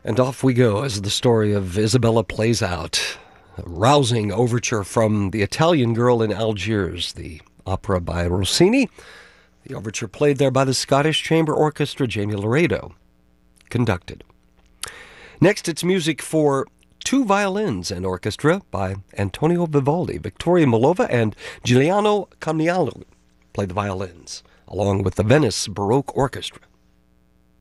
And off we go as the story of Isabella plays out. A rousing overture from The Italian Girl in Algiers, the opera by Rossini. The overture played there by the Scottish Chamber Orchestra, Jamie Laredo conducted. Next, it's music for two violins and orchestra by Antonio Vivaldi. Victoria Milova and Giuliano Camigliano play the violins, along with the Venice Baroque Orchestra.